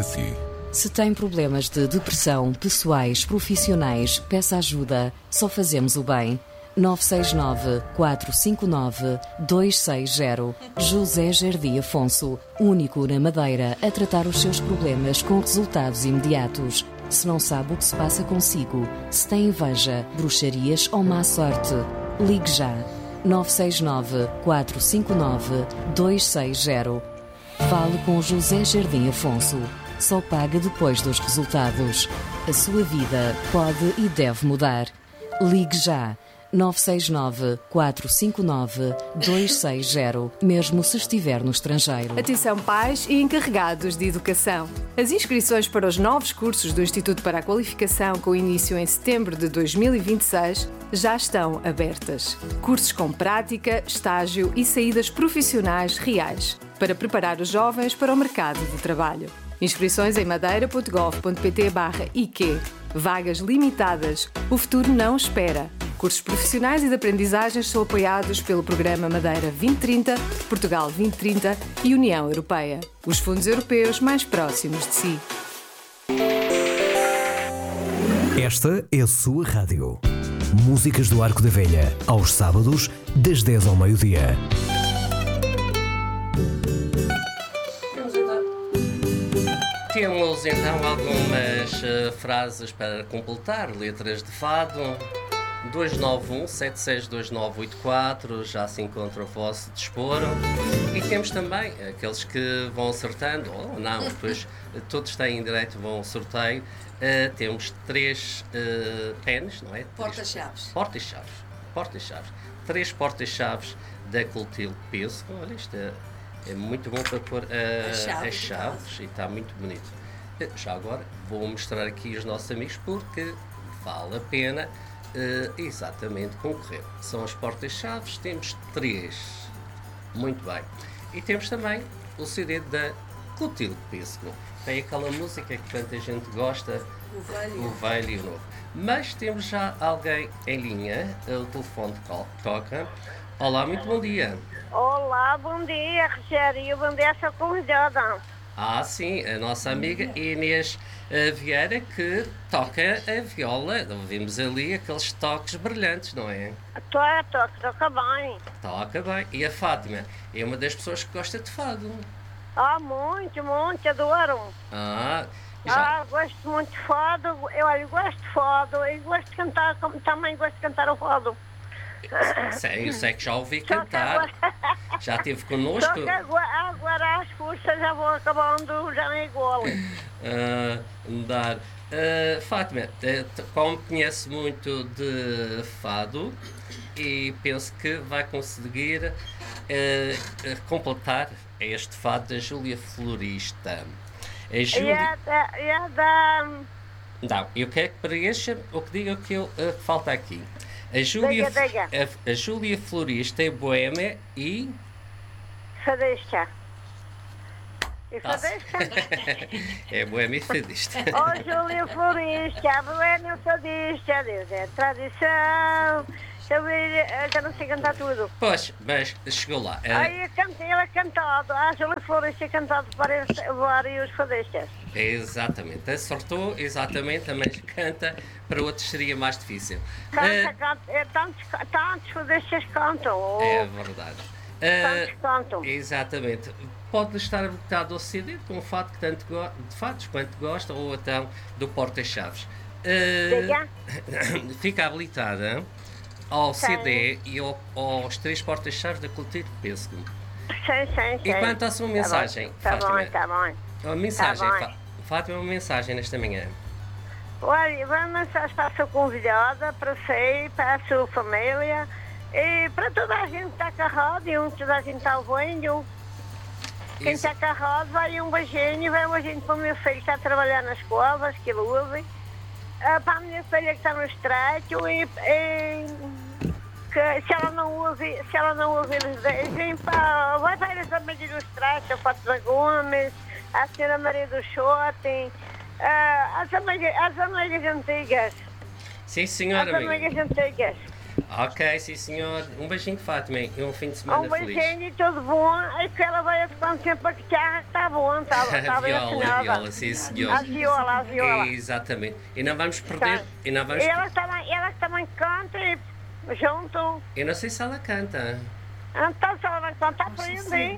para si. Se tem problemas de depressão, pessoais, profissionais, peça ajuda. Só fazemos o bem. 969-459-260. José Jardim Afonso, único na Madeira a tratar os seus problemas com resultados imediatos. Se não sabe o que se passa consigo, se tem inveja, bruxarias ou má sorte, ligue já. 969-459-260. Fale com José Jardim Afonso. Só paga depois dos resultados. A sua vida pode e deve mudar. Ligue já. 969-459-260, mesmo se estiver no estrangeiro. Atenção pais e encarregados de educação. As inscrições para os novos cursos do Instituto para a Qualificação, com início em setembro de 2026, já estão abertas. Cursos com prática, estágio e saídas profissionais reais, para preparar os jovens para o mercado de trabalho. Inscrições em madeira.gov.pt/IQ. Vagas limitadas. O futuro não espera. Cursos profissionais e de aprendizagens são apoiados pelo Programa Madeira 2030, Portugal 2030 e União Europeia. Os fundos europeus mais próximos de si. Esta é a sua rádio. Músicas do Arco da Velha, aos sábados, das 10 ao meio-dia. Temos então algumas frases para completar, letras de fado. 291-762984, já se encontra o vosso dispor. E temos também aqueles que vão acertando, ou não, depois todos têm direito, vão ao sorteio. Temos 3 pens, não é? Porta-chaves. Porta-chaves. 3 porta-chaves da Clotilde Pêssego. Olha, isto é muito bom para pôr as chaves e está muito bonito. Já agora vou mostrar aqui os nossos amigos porque vale a pena exatamente concorrer. São as portas-chaves, temos 3. Muito bem. E temos também o CD da Clotilde Pêssego. Tem aquela música que tanta gente gosta, o velho e o novo. Mas temos já alguém em linha, o telefone toca. Olá, muito bom dia. Olá, bom dia, Rogério. Bom dia, sua convidada. Ah, sim, a nossa amiga Inês Vieira, que toca a viola. Ouvimos ali aqueles toques brilhantes, não é? Toca bem. Toca bem. E a Fátima é uma das pessoas que gosta de fado. Ah, muito, adoro. Gosto muito de fado. Eu gosto de fado e gosto de cantar, também gosto de cantar o fado. Eu sei que já ouvi cantar. Já esteve connosco. Agora as forças já vão acabando, já não é igual. Fátima, como conhece muito de fado e penso que vai conseguir completar este fado da Júlia Florista. A Júlia... Não, eu quero que preencha o que diga que falta aqui. A Júlia Florista é boêmia e... Fadista. E fadista? É boêmia e fadista. Júlia Florista, boêmia e fadista, Deus é tradição. Eu já não sei cantar tudo. Pois, mas chegou lá. Ela é cantado, a Júlia Florista é cantado para vários fadistas. Exatamente, acertou, exatamente, mas canta, para outros seria mais difícil. Tantos fadistas cantam. É verdade. Tantos cantam. Exatamente. Pode estar habilitado ao CD com o fado que tanto de fados quanto gosta, ou então do porta-chaves. Fica habilitada ao CD e aos 3 porta-chaves da Clotilde Pêssego. Sim. E quanto à sua mensagem, Fátima? Tá bom. Uma mensagem, Fátima, uma mensagem nesta manhã. Olha, uma mensagem para a sua convidada, para si, para a sua família e para toda a gente que está com a rádio, toda a gente está ouvindo. Quem está com a rádio, vai um beijinho para o meu filho que está a trabalhar nas escolas, que ele ouve. Para a minha filha que está no estreito e que se ela não ouve, eles dizem, vai para as amigas do estreito, a Fátima Gomes, a senhora Maria do Shopping, as amigas antigas. Sim, senhora. As amigas antigas. Ok, sim senhor. Um beijinho, Fátima, e um fim de semana feliz. Um beijinho e tudo bom. E que ela vai quando sempre a guitarra, está bom, está bem afinada. A viola, sim senhor. A viola. Exatamente. E não vamos perder. E não vamos... ela também canta e junto. Eu não sei se ela canta. Então, se ela vai cantar para ele.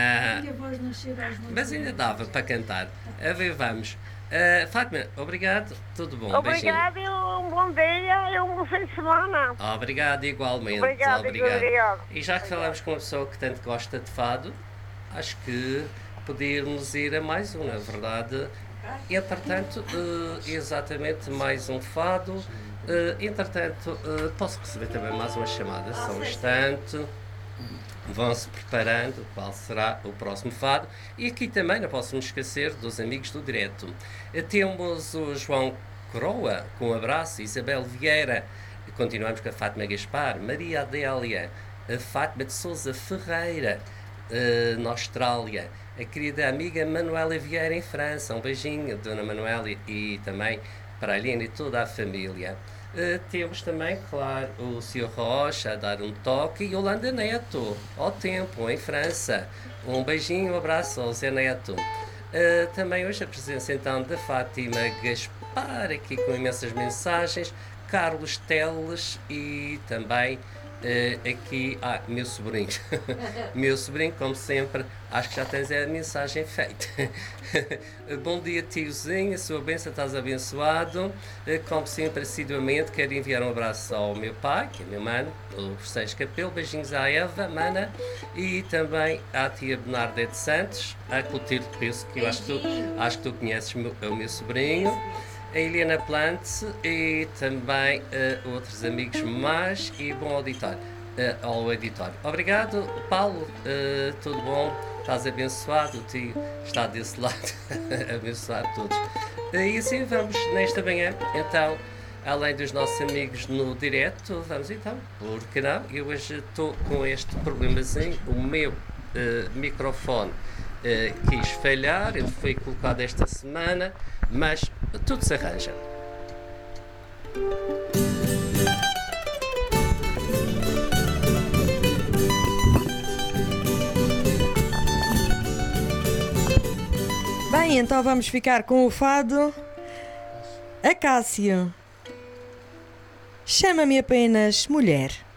Mas ainda dava para cantar. A ver, vamos. Fátima, obrigado. Tudo bom. Obrigado e um bom dia e um bom fim de semana. Obrigado, igualmente. Obrigado. E já que falamos com uma pessoa que tanto gosta de fado, acho que podíamos ir a mais um, na verdade. Entretanto, exatamente mais um fado. Entretanto, posso receber também mais uma chamada, só um instante. Vão-se preparando qual será o próximo fado. E aqui também não posso me esquecer dos amigos do direto. Temos o João Coroa, com um abraço, Isabel Vieira, continuamos com a Fátima Gaspar, Maria Adélia, a Fátima de Sousa Ferreira, na Austrália, a querida amiga Manuela Vieira em França, um beijinho, Dona Manuela, e também para a Aline e toda a família. Temos também, claro, o Sr. Rocha a dar um toque e Yolanda Neto, ao tempo, em França. Um beijinho, um abraço ao Zé Neto. Também hoje a presença então da Fátima Gaspar, aqui com imensas mensagens, Carlos Teles e também aqui, meu sobrinho. Meu sobrinho, como sempre, acho que já tens a mensagem feita. Bom dia, tiozinho, a sua bênção, estás abençoado. Como sempre, assiduamente, quero enviar um abraço ao meu pai, que é meu mano, o Seixas Capelo, beijinhos à Eva, mana, e também à tia Bernarda Santos, a Clotilde Peço, que eu acho que tu conheces o meu sobrinho. A Helena Plante e também outros amigos mais e bom auditório, ao auditório. Obrigado, Paulo, tudo bom? Estás abençoado, o tio está desse lado, abençoar todos. E assim vamos nesta manhã, então, além dos nossos amigos no direto, vamos então, por que não? Eu hoje estou com este problemazinho, o meu microfone quis falhar, ele foi colocado esta semana, mas tudo se arranja. Bem, então vamos ficar com o fado Acácio. Chama-me apenas mulher.